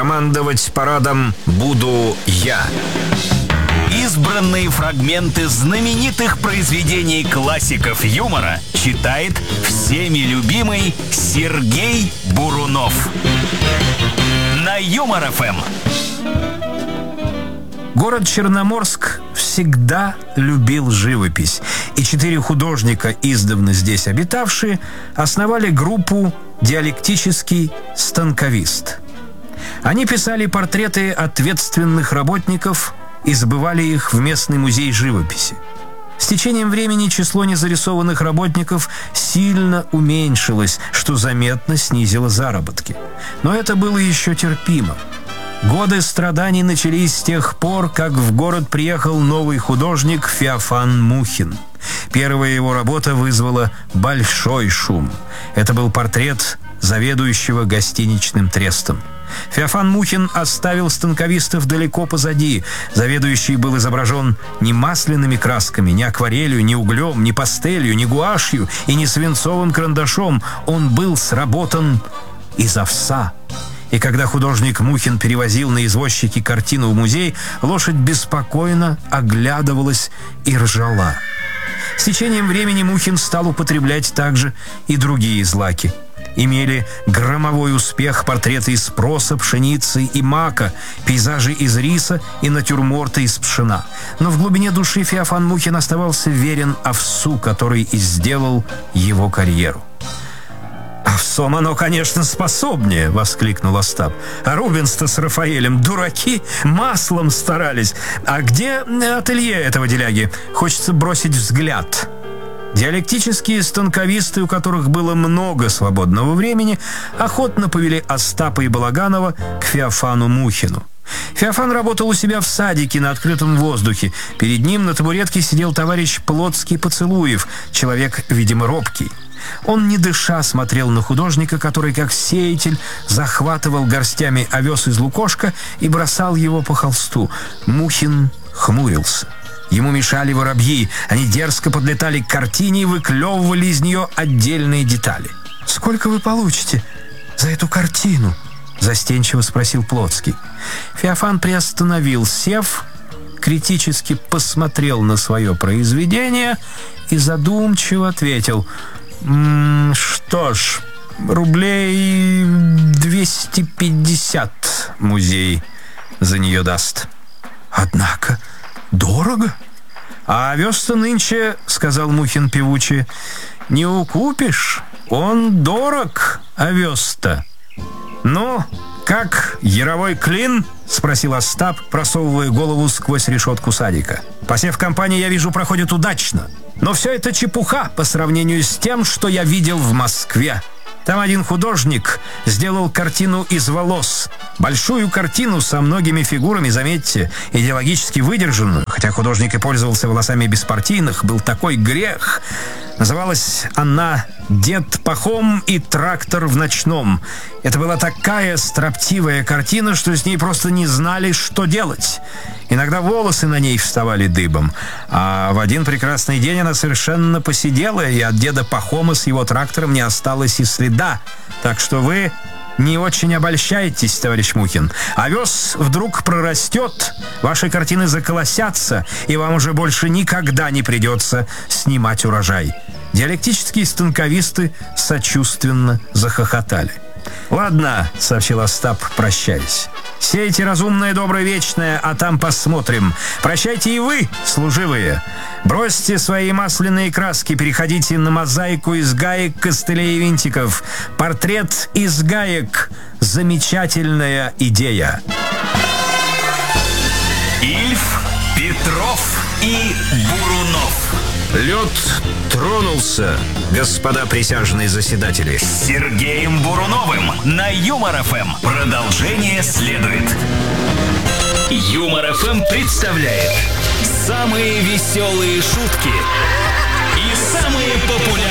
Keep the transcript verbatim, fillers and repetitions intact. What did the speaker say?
командовать парадом буду я. Избранные фрагменты знаменитых произведений классиков юмора читает всеми любимый Сергей Бурунов. На Юмор-ФМ. Город Черноморск всегда любил живопись, и четыре художника, издавна здесь обитавшие, основали группу «Диалектический станковист». Они писали портреты ответственных работников и сбывали их в местный музей живописи. С течением времени число незарисованных работников сильно уменьшилось, что заметно снизило заработки. Но это было еще терпимо. Годы страданий начались с тех пор, как в город приехал новый художник Феофан Мухин. Первая его работа вызвала большой шум. Это был портрет заведующего гостиничным трестом. Феофан Мухин оставил станковистов далеко позади. Заведующий был изображен не масляными красками, не акварелью, не углем, не пастелью, не гуашью и не свинцовым карандашом. Он был сработан из овса. И когда художник Мухин перевозил на извозчике картину в музей, лошадь беспокойно оглядывалась и ржала. С течением времени Мухин стал употреблять также и другие злаки. Имели громовой успех портреты из проса, пшеницы и мака, пейзажи из риса и натюрморты из пшена. Но в глубине души Феофан Мухин оставался верен овсу, который и сделал его карьеру. «Овсом оно, конечно, способнее!» — воскликнул Остап. «А Рубенс-то с Рафаэлем дураки, маслом старались. А где ателье этого деляги? Хочется бросить взгляд». Диалектические станковисты, у которых было много свободного времени, охотно повели Остапа и Балаганова к Феофану Мухину. Феофан работал у себя в садике на открытом воздухе. Перед ним на табуретке сидел товарищ Плотский Поцелуев, человек, видимо, робкий. Он, не дыша, смотрел на художника, который, как сеятель, захватывал горстями овес из лукошка и бросал его по холсту. Мухин хмурился. Ему мешали воробьи. Они дерзко подлетали к картине и выклевывали из нее отдельные детали. «Сколько вы получите за эту картину?» — застенчиво спросил Плотский. Феофан приостановил сев, критически посмотрел на свое произведение и задумчиво ответил: «М-м, что ж, рублей двести пятьдесят музей за нее даст». «Однако дорого». «А овес-то нынче, — сказал Мухин певуче, — не укупишь, он дорог, овес-то». «Ну, как, яровой клин?» — спросил Остап, просовывая голову сквозь решетку садика. «Посев компании, я вижу, проходит удачно. Но все это чепуха по сравнению с тем, что я видел в Москве. Там один художник сделал картину из волос. Большую картину со многими фигурами, заметьте, идеологически выдержанную. Хотя художник и пользовался волосами беспартийных, был такой грех. Называлась она «Дед Пахом и трактор в ночном». Это была такая строптивая картина, что с ней просто не знали, что делать. Иногда волосы на ней вставали дыбом. А в один прекрасный день она совершенно поседела, и от деда Пахома с его трактором не осталось и следа. Так что вы не очень обольщайтесь, товарищ Мухин. Овес вдруг прорастет, ваши картины заколосятся, и вам уже больше никогда не придется снимать урожай». Диалектические станковисты сочувственно захохотали. «Ладно, — сообщил Остап, прощаясь, — сейте разумное, доброе, вечное, а там посмотрим. Прощайте и вы, служивые. Бросьте свои масляные краски, переходите на мозаику из гаек, костылей и винтиков. Портрет из гаек — замечательная идея». Ильф, Петров и Бурунов. Лед тронулся, господа присяжные заседатели. С Сергеем Буруновым на Юмор-ФМ. Продолжение следует. Юмор-ФМ представляет самые веселые шутки и самые популярные